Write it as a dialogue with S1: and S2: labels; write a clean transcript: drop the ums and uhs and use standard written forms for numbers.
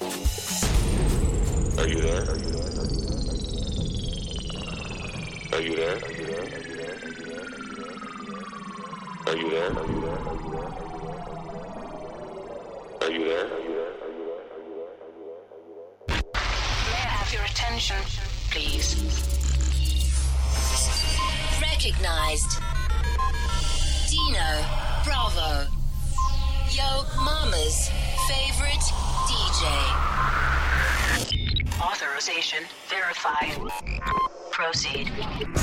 S1: Are you there? Are you there? Are you there? Are you there?
S2: May I have your attention, please?
S3: Recognized. Dino Bravo. Yo Mama's favorite DJ.
S2: Authorization verified. Proceed.